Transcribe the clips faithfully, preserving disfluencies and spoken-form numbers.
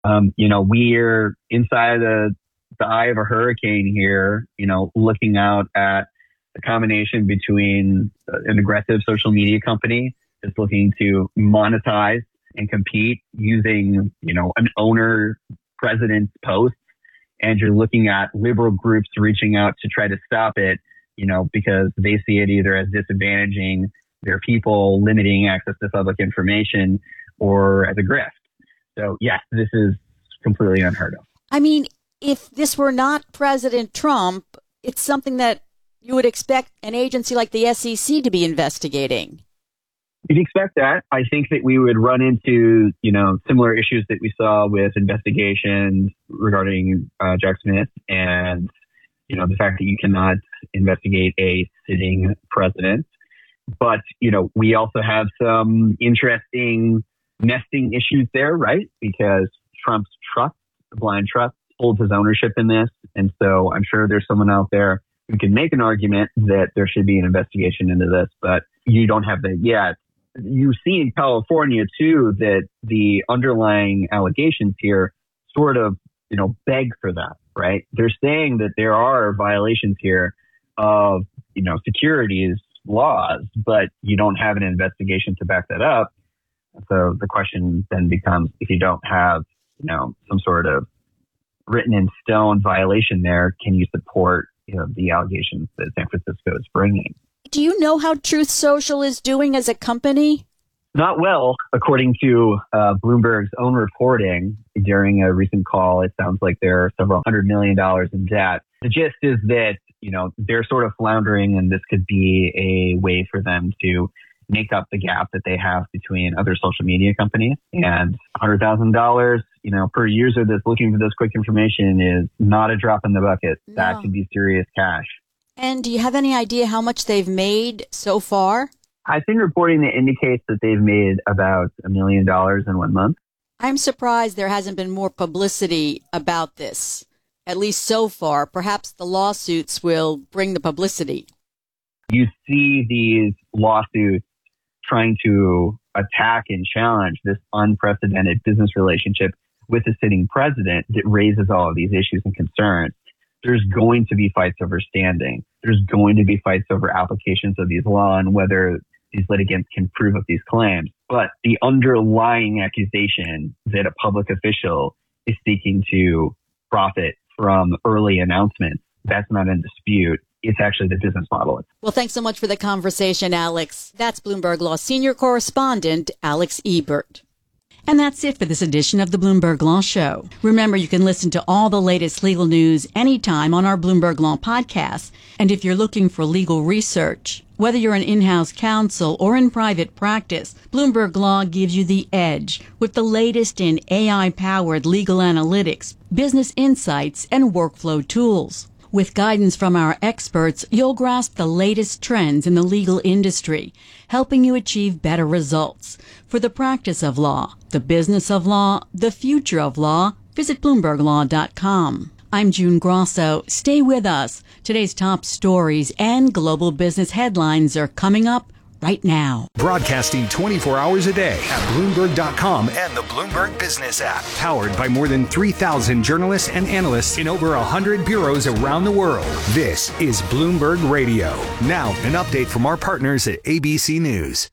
Um, you know, we're inside the, the eye of a hurricane here, you know, looking out at the combination between an aggressive social media company that's looking to monetize and compete using, you know, an owner president's post. And you're looking at liberal groups reaching out to try to stop it, you know, because they see it either as disadvantaging their people, limiting access to public information, or as a grift. So, yes, this is completely unheard of. I mean, if this were not President Trump, it's something that you would expect an agency like the S E C to be investigating. You'd expect that. I think that we would run into, you know, similar issues that we saw with investigations regarding uh, Jack Smith and, you know, the fact that you cannot investigate a sitting president. But, you know, we also have some interesting nesting issues there, right? Because Trump's trust, the blind trust, holds his ownership in this. And so I'm sure there's someone out there who can make an argument that there should be an investigation into this, but you don't have that yet. You see in California, too, that the underlying allegations here sort of, you know, beg for that, right? They're saying that there are violations here of, you know, securities laws, but you don't have an investigation to back that up. So the question then becomes, if you don't have, you know, some sort of written in stone violation there, can you support, you know, the allegations that San Francisco is bringing? Do you know how Truth Social is doing as a company? Not well, according to uh, Bloomberg's own reporting. During a recent call, it sounds like they're several hundred million dollars in debt. The gist is that, you know, they're sort of floundering, and this could be a way for them to make up the gap that they have between other social media companies. And one hundred thousand dollars, you know, per user that's looking for this quick information is not a drop in the bucket. No. That could be serious cash. And do you have any idea how much they've made so far? I've seen reporting that indicates that they've made about a million dollars in one month. I'm surprised there hasn't been more publicity about this, at least so far. Perhaps the lawsuits will bring the publicity. You see these lawsuits trying to attack and challenge this unprecedented business relationship with the sitting president that raises all of these issues and concerns. There's going to be fights over standing. There's going to be fights over applications of these laws and whether these litigants can prove up these claims. But the underlying accusation that a public official is seeking to profit from early announcements, that's not in dispute. It's actually the business model. Well, thanks so much for the conversation, Alex. That's Bloomberg Law Senior Correspondent Alex Ebert. And that's it for this edition of the Bloomberg Law Show. Remember, you can listen to all the latest legal news anytime on our Bloomberg Law podcast. And if you're looking for legal research, whether you're an in-house counsel or in private practice, Bloomberg Law gives you the edge with the latest in A I-powered legal analytics, business insights, and workflow tools. With guidance from our experts, you'll grasp the latest trends in the legal industry, helping you achieve better results. For the practice of law, the business of law, the future of law, visit Bloomberg Law dot com. I'm June Grosso. Stay with us. Today's top stories and global business headlines are coming up right now. Broadcasting twenty-four hours a day at Bloomberg dot com and the Bloomberg Business app. Powered by more than three thousand journalists and analysts in over one hundred bureaus around the world. This is Bloomberg Radio. Now, an update from our partners at A B C News.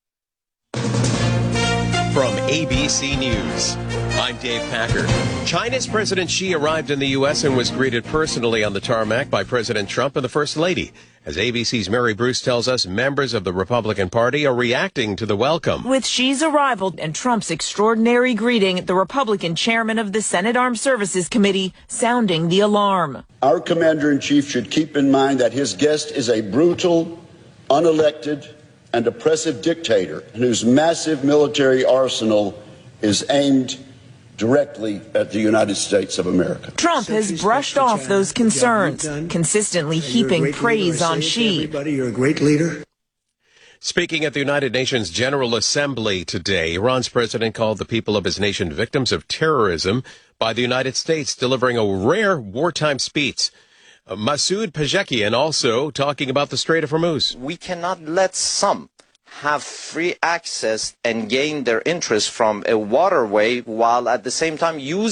From A B C News, I'm Dave Packer. China's President Xi arrived in the U S and was greeted personally on the tarmac by President Trump and the First Lady. As A B C's Mary Bruce tells us, members of the Republican Party are reacting to the welcome. With Xi's arrival and Trump's extraordinary greeting, the Republican chairman of the Senate Armed Services Committee sounding the alarm. Our commander-in-chief should keep in mind that his guest is a brutal, unelected, and oppressive dictator whose massive military arsenal is aimed directly at the United States of America. Trump has brushed off those concerns, consistently heaping praise on Xi. Everybody, you're a great leader. Speaking at the United Nations General Assembly today, Iran's president called the people of his nation victims of terrorism by the United States, delivering a rare wartime speech. Masoud Pezeshkian also talking about the Strait of Hormuz. We cannot let some have free access and gain their interest from a waterway while at the same time using